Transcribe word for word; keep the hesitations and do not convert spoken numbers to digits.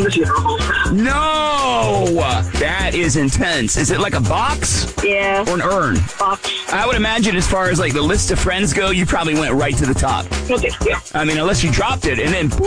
the funeral. No! That is intense. Is it like a box? Yeah. Or an urn? Box. I would imagine as far as like the list of friends go, you probably went right to the top. Okay, yeah. I mean, unless you dropped it and then